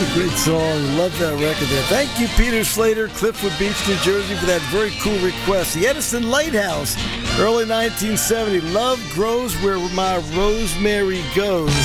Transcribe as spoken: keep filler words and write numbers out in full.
What a great song. Love that record there. Thank you, Peter Slater, Cliffwood Beach, New Jersey, for that very cool request. The Edison Lighthouse, early nineteen seventy. Love grows where my rosemary goes.